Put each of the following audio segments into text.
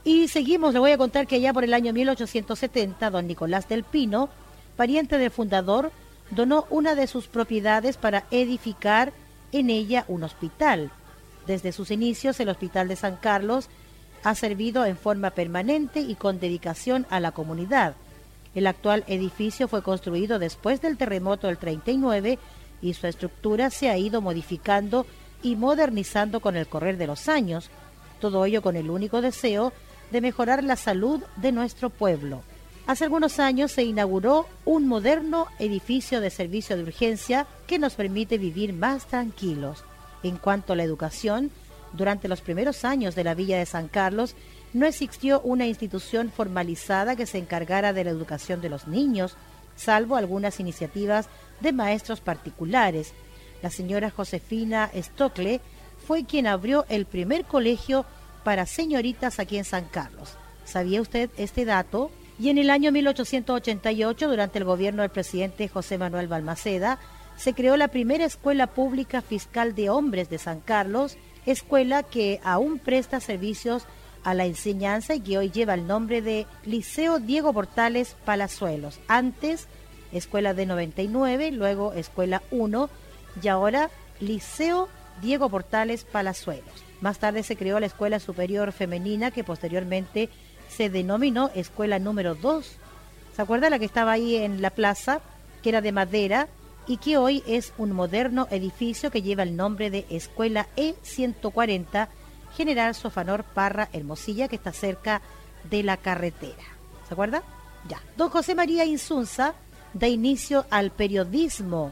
Y seguimos, le voy a contar que allá por el año 1870, don Nicolás del Pino, pariente del fundador, donó una de sus propiedades para edificar en ella un hospital. Desde sus inicios, el Hospital de San Carlos ha servido en forma permanente y con dedicación a la comunidad. El actual edificio fue construido después del terremoto del 39 y su estructura se ha ido modificando y modernizando con el correr de los años. Todo ello con el único deseo de mejorar la salud de nuestro pueblo. Hace algunos años se inauguró un moderno edificio de servicio de urgencia que nos permite vivir más tranquilos. En cuanto a la educación, durante los primeros años de la Villa de San Carlos no existió una institución formalizada que se encargara de la educación de los niños, salvo algunas iniciativas de maestros particulares. La señora Josefina Stocle fue quien abrió el primer colegio para señoritas aquí en San Carlos. ¿Sabía usted este dato? Y en el año 1888, durante el gobierno del presidente José Manuel Balmaceda, se creó la primera escuela pública fiscal de hombres de San Carlos, escuela que aún presta servicios a la enseñanza y que hoy lleva el nombre de Liceo Diego Portales Palazuelos. Antes, Escuela de 99, luego Escuela 1 y ahora Liceo Diego Portales Palazuelos. Más tarde se creó la Escuela Superior Femenina, que posteriormente se denominó Escuela número 2. ¿Se acuerda la que estaba ahí en la plaza, que era de madera y que hoy es un moderno edificio que lleva el nombre de Escuela E140, General Sofanor Parra Hermosilla, que está cerca de la carretera? ¿Se acuerda? Ya. Don José María Insunza da inicio al periodismo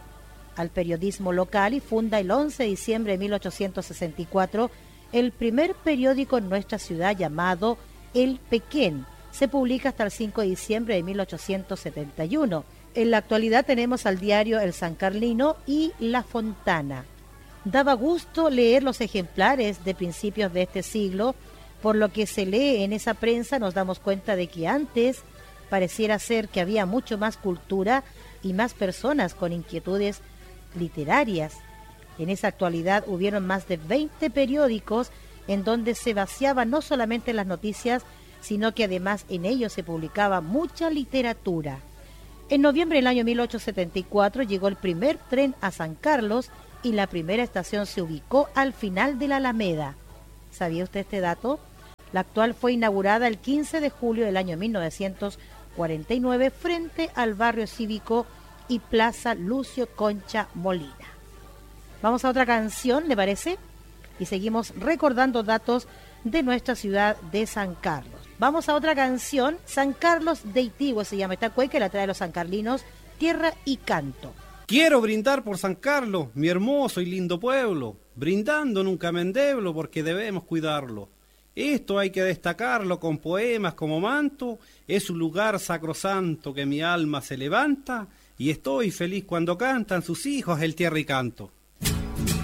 local y funda el 11 de diciembre de 1864 el primer periódico en nuestra ciudad llamado El Pequén. Se publica hasta el 5 de diciembre de 1871. En la actualidad tenemos al diario El San Carlino y La Fontana. Daba gusto leer los ejemplares de principios de este siglo. Por lo que se lee en esa prensa nos damos cuenta de que antes pareciera ser que había mucho más cultura y más personas con inquietudes literarias. En esa actualidad hubieron más de 20 periódicos en donde se vaciaban no solamente las noticias, sino que además en ellos se publicaba mucha literatura. En noviembre del año 1874 llegó el primer tren a San Carlos y la primera estación se ubicó al final de la Alameda. ¿Sabía usted este dato? La actual fue inaugurada el 15 de julio del año 1949 frente al barrio cívico y Plaza Lucio Concha Molina. Vamos a otra canción, ¿le parece? Y seguimos recordando datos de nuestra ciudad de San Carlos. Vamos a otra canción, San Carlos de Itigüe se llama esta cueca, que la trae los sancarlinos, Tierra y Canto. Quiero brindar por San Carlos, mi hermoso y lindo pueblo. Brindando nunca me endeblo porque debemos cuidarlo. Esto hay que destacarlo con poemas como manto. Es un lugar sacrosanto que mi alma se levanta y estoy feliz cuando cantan sus hijos el Tierra y Canto.